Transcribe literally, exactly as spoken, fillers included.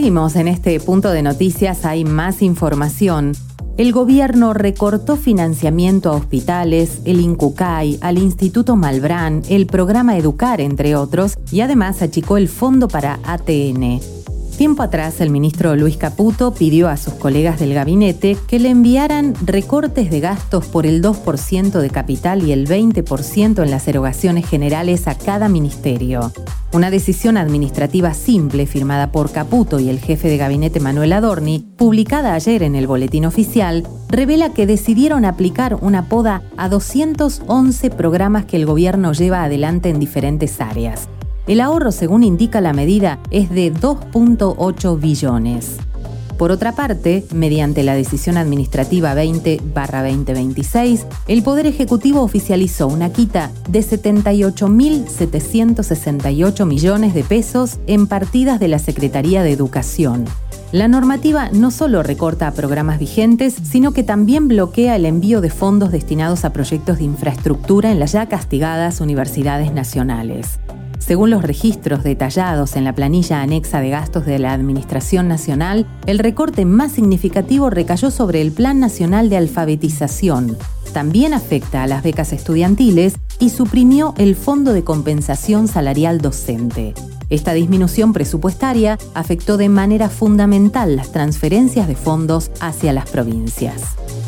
Seguimos en este punto de noticias, hay más información. El gobierno recortó financiamiento a hospitales, el INCUCAI, al Instituto Malbrán, el programa Educar, entre otros, y además achicó el fondo para A T N. Tiempo atrás, el ministro Luis Caputo pidió a sus colegas del gabinete que le enviaran recortes de gastos por el dos por ciento de capital y el veinte por ciento en las erogaciones generales a cada ministerio. Una decisión administrativa simple firmada por Caputo y el jefe de gabinete Manuel Adorni, publicada ayer en el Boletín Oficial, revela que decidieron aplicar una poda a doscientos once programas que el gobierno lleva adelante en diferentes áreas. El ahorro, según indica la medida, es de dos punto ocho billones. Por otra parte, mediante la decisión administrativa veinte barra veinte veintiséis, el Poder Ejecutivo oficializó una quita de setenta y ocho mil setecientos sesenta y ocho millones de pesos en partidas de la Secretaría de Educación. La normativa no solo recorta a programas vigentes, sino que también bloquea el envío de fondos destinados a proyectos de infraestructura en las ya castigadas universidades nacionales. Según los registros detallados en la planilla anexa de gastos de la Administración Nacional, el recorte más significativo recayó sobre el Plan Nacional de Alfabetización. También afecta a las becas estudiantiles y suprimió el Fondo de Compensación Salarial Docente. Esta disminución presupuestaria afectó de manera fundamental las transferencias de fondos hacia las provincias.